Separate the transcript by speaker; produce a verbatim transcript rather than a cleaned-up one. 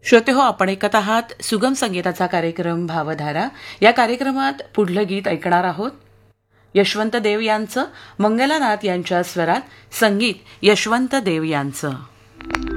Speaker 1: श्रोते हो, आपण ऐकत आहात सुगम संगीताचा कार्यक्रम भावधारा. या कार्यक्रमात पुढलं गीत ऐकणार आहोत यशवंत देव यांचं, मंगलानाथ यांच्या स्वरात, संगीत यशवंत देव यांचं.